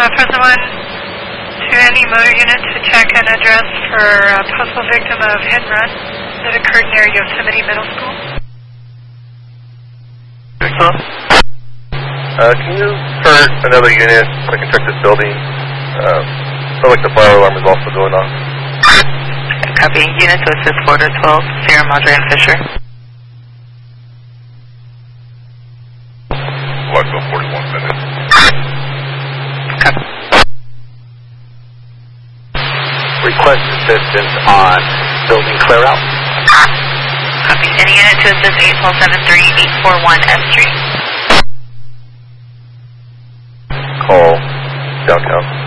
Present 1 to any motor unit to check an address for a possible victim of hit and run that occurred near Yosemite Middle School. Hello? Can you start another unit so I can check this building? Feel like the fire alarm is also going off. Copy. Unit to assist Florida 12, Sierra Madre and Fisher. Watch 41 minutes. Copy. Request assistance on building clear out. Copy. Any unit to assist 81273-841 S Street. Call downtown.